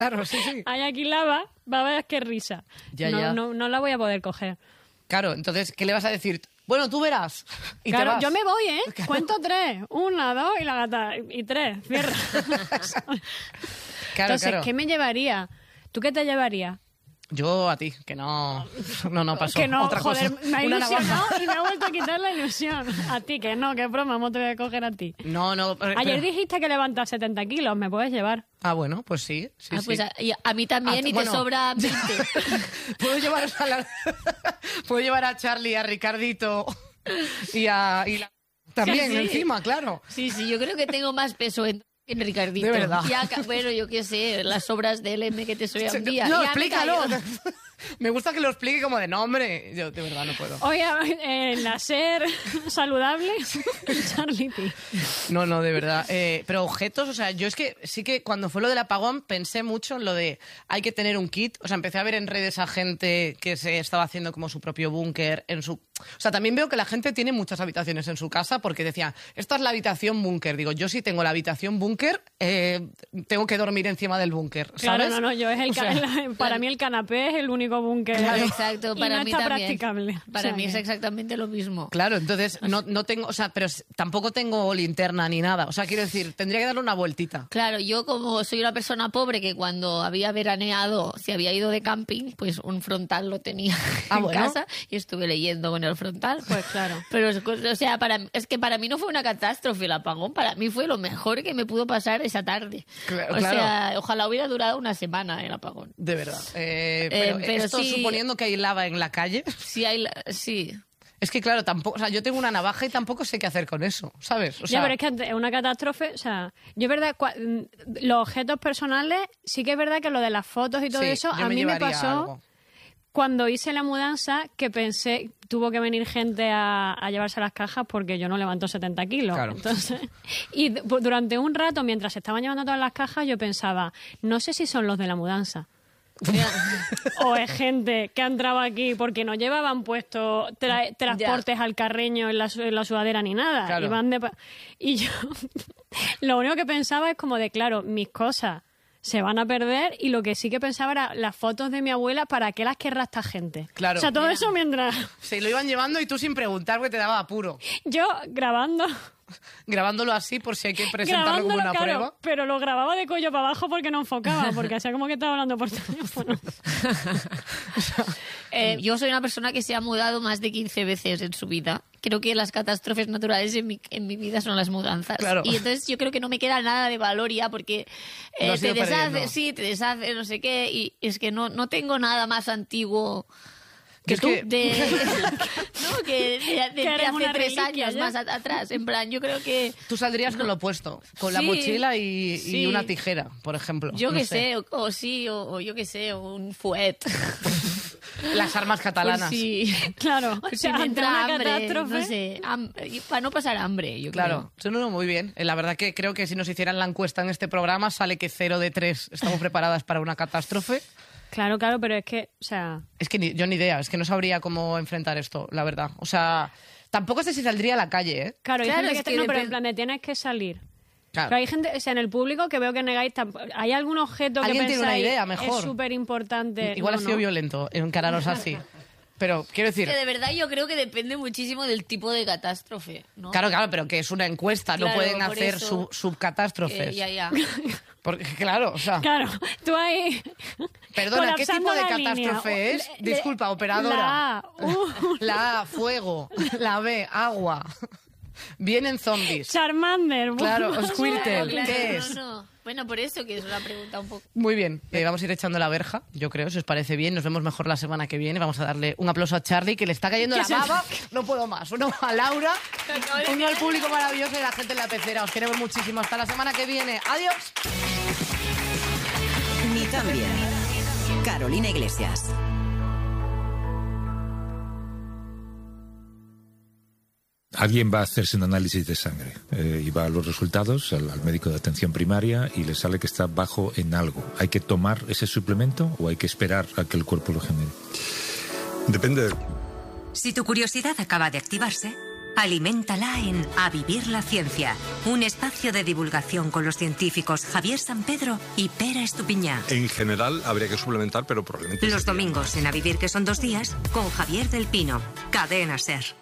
Claro, sí. hay aquí lava, va a ver qué risa. No la voy a poder coger. Claro, entonces, ¿qué le vas a decir? Bueno, tú verás. Y claro, te vas. yo me voy, ¿eh? Claro. Cuento 3. 1, 2 y la gata. Y 3. Cierra. Entonces, ¿qué me llevaría? ¿Tú qué te llevarías? Yo a ti, que no pasó. Que no, otra joder, cosa. me ha ilusionado y me ha vuelto a quitar la ilusión. A ti, que no, qué broma, ¿cómo te voy a coger a ti? No. Ayer dijiste que levantas 70 kilos, ¿me puedes llevar? Ah, bueno, pues sí. Pues a mí también y te sobra 20. Puedo llevar a Charlie, a Ricardito y también sí. Encima, claro. Sí, yo creo que tengo más peso en Ricardito. De verdad. Bueno, yo qué sé, las obras del M que te soy un día. No, explícalo. Me gusta que lo explique como de nombre. Yo de verdad no puedo. Oye, nacer saludable, Charlie. No, de verdad. Pero objetos, o sea, yo es que sí que cuando fue lo del apagón pensé mucho en lo de hay que tener un kit. O sea, empecé a ver en redes a gente que se estaba haciendo como su propio búnker en su... O sea, también veo que la gente tiene muchas habitaciones en su casa porque decía, esta es la habitación búnker. Digo, yo sí tengo la habitación búnker, tengo que dormir encima del búnker, ¿sabes? Claro, no, yo para mí el canapé es el único búnker. Claro, exacto, para no mí está también. practicable. Para mí es exactamente lo mismo. Claro, entonces no tengo, o sea, pero tampoco tengo linterna ni nada. O sea, quiero decir, tendría que darle una vueltita. Claro, yo como soy una persona pobre que cuando había veraneado, si había ido de camping, pues un frontal lo tenía en casa y estuve leyendo con el frontal. Pues claro. Pero, o sea, es que para mí no fue una catástrofe el apagón, para mí fue lo mejor que me pudo pasar esa tarde. Claro. O sea, ojalá hubiera durado una semana el apagón. De verdad. Pero esto sí, suponiendo que hay lava en la calle. Sí. Es que claro, tampoco, o sea, yo tengo una navaja y tampoco sé qué hacer con eso, ¿sabes? O sea, ya, pero es que es una catástrofe, o sea, yo es verdad, los objetos personales, sí que es verdad que lo de las fotos y todo eso, a mí me pasó algo. Cuando hice la mudanza, que pensé, tuvo que venir gente a llevarse las cajas porque yo no levanto 70 kilos. Claro. Entonces, y durante un rato, mientras se estaban llevando todas las cajas, yo pensaba, no sé si son los de la mudanza. O es gente que ha entrado aquí porque no llevaban puesto transportes al Carreño en la sudadera ni nada. Claro. Y yo lo único que pensaba es como de, claro, mis cosas se van a perder, y lo que sí que pensaba era las fotos de mi abuela, ¿para qué las querrá esta gente? Claro. O sea, todo eso mientras... Se lo iban llevando y tú sin preguntar porque te daba apuro. Yo grabándolo así por si hay que presentarlo como una prueba. Pero lo grababa de cuello para abajo porque no enfocaba, porque hacía como que estaba hablando por teléfono. Yo soy una persona que se ha mudado más de 15 veces en su vida. Creo que las catástrofes naturales en mi vida son las mudanzas. Claro. Y entonces yo creo que no me queda nada de valor ya porque te deshace, no sé qué. Y es que no tengo nada más antiguo que tú. De hace 3 años más atrás. En plan, yo creo que... Tú saldrías con lo opuesto, con la mochila y una tijera, por ejemplo. Yo qué sé, o yo qué sé, o un fuet. Las armas catalanas. Pues sí, claro. O sea, si ante entra una hambre, catástrofe. no sé, para no pasar hambre, yo creo. Claro, no, muy bien. La verdad que creo que si nos hicieran la encuesta en este programa sale que 0 de 3 estamos preparadas para una catástrofe. Claro, pero es que, o sea... Es que yo ni idea, es que no sabría cómo enfrentar esto, la verdad. O sea, tampoco sé si saldría a la calle, ¿eh? Claro, hay gente que no, pero en plan de tienes que salir. Claro. Pero hay gente, o sea, en el público que veo que negáis, ¿hay algún objeto que pensáis tiene una idea mejor? Es súper importante? Igual ha sido violento encararos así. Pero quiero decir... Que de verdad yo creo que depende muchísimo del tipo de catástrofe, ¿no? Claro, pero que es una encuesta, no pueden hacer subcatástrofes. Ya. Porque, claro, o sea... Claro, tú ahí... Perdona, ¿qué tipo de catástrofe es? Disculpa, operadora. La A, fuego. La B, agua. Vienen zombies. Charmander. Claro, o Squirtle. ¿Qué es? No. Bueno, por eso que es una pregunta un poco... Muy bien, vamos a ir echando la verja, yo creo, si os parece bien. Nos vemos mejor la semana que viene. Vamos a darle un aplauso a Charlie, que le está cayendo la baba. No puedo más. Uno a Laura, uno al público maravilloso y la gente en la pecera. Os queremos muchísimo. Hasta la semana que viene. ¡Adiós! Ni tan bien. Carolina Iglesias. Alguien va a hacerse un análisis de sangre y va a los resultados al médico de atención primaria y le sale que está bajo en algo. ¿Hay que tomar ese suplemento o hay que esperar a que el cuerpo lo genere? Depende. Si tu curiosidad acaba de activarse, Aliméntala en A Vivir la Ciencia, un espacio de divulgación con los científicos Javier Sampedro y Pera Estupiñán. En general habría que suplementar, pero probablemente... Los domingos en A Vivir, que son 2 días, con Javier del Pino. Cadena SER.